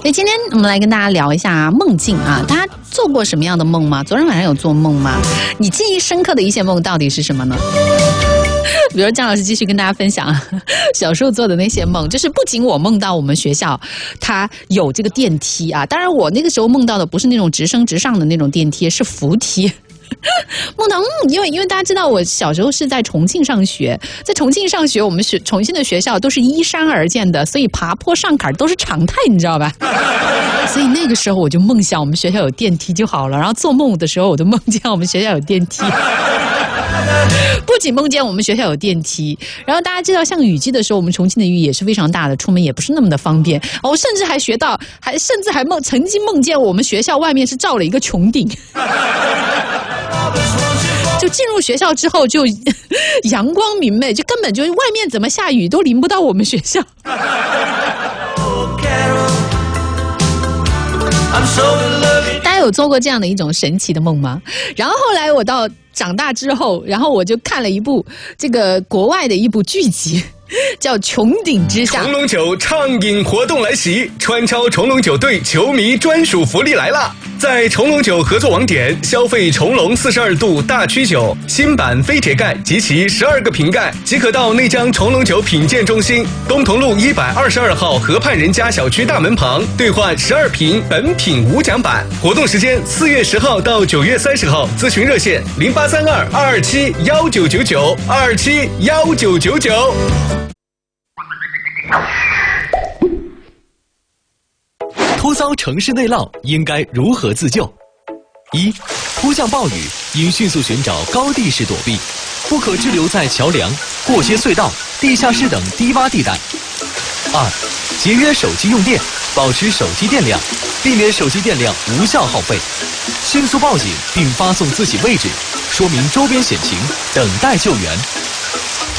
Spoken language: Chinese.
所以今天我们来跟大家聊一下梦境啊，大家做过什么样的梦吗？昨天晚上有做梦吗？你记忆深刻的一些梦到底是什么呢？比如姜老师继续跟大家分享小时候做的那些梦，就是不仅我梦到我们学校它有这个电梯啊，当然我那个时候梦到的不是那种直升直上的那种电梯，是扶梯。梦到因为大家知道我小时候是在重庆上学，在重庆上学，我们重庆的学校都是依山而建的，所以爬坡上坎都是常态，你知道吧？所以那个时候我就梦想我们学校有电梯就好了，然后做梦的时候我都梦见我们学校有电梯。不仅梦见我们学校有电梯，然后大家知道像雨季的时候，我们重庆的雨也是非常大的，出门也不是那么的方便。我甚至还学到，甚至还曾经梦见我们学校外面是罩了一个穹顶。就进入学校之后就阳光明媚，就根本就外面怎么下雨都淋不到我们学校。大家有做过这样的一种神奇的梦吗？然后后来我到长大之后，然后我就看了一部这个国外的一部剧集，叫《穹顶之下》。 重龙酒畅饮活动来袭，川超重龙酒队球迷专属福利来了！在重龙酒合作网点消费重龙42度大曲酒新版飞铁盖及其12个瓶盖，即可到内江重龙酒品鉴中心东同路122号河畔人家小区大门旁兑换12瓶本品无奖版。活动时间4月10号到9月30号，咨询热线0832-227-1999 227-1999。 突遭城市内涝应该如何自救？一、突降暴雨应迅速寻找高地势躲避，不可滞留在桥梁、过街隧道、地下室等低洼地带。二、节约手机用电，保持手机电量，避免手机电量无效耗费，迅速报警并发送自己位置，说明周边险情，等待救援。